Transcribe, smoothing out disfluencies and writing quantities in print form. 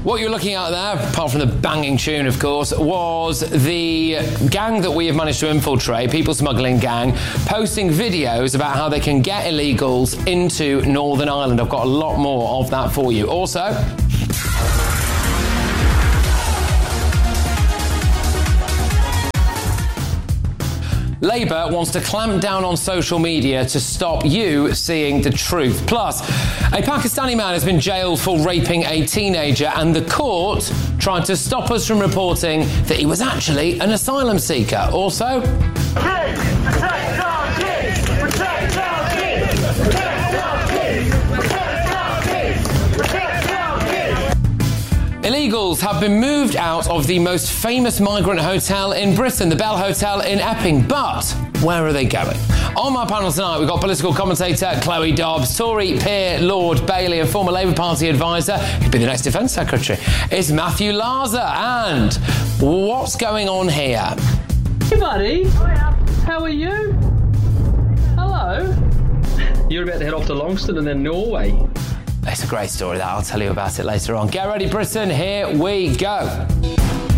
What you're looking at there, apart from the banging tune, of course, was the gang that we have managed to infiltrate, people smuggling gang, posting videos about how they can get illegals into Northern Ireland. I've got a lot more of that for you. Also, Labour wants to clamp down on social media to stop you seeing the truth. Plus, a Pakistani man has been jailed for raping a teenager, and the court tried to stop us from reporting that he was actually an asylum seeker. Also, illegals have been moved out of the most famous migrant hotel in Britain, the Bell Hotel in Epping. But where are they going? On my panel tonight, we've got political commentator Chloe Dobbs, Tory peer Lord Bailey, and former Labour Party advisor, who'd be the next Defence Secretary, is Matthew Larser. And what's going on here? Hey, buddy. How are you? Hello. You're about to head off to Longston and then Norway. It's a great story, that. I'll tell you about it later on. Get ready, Britain. Here we go.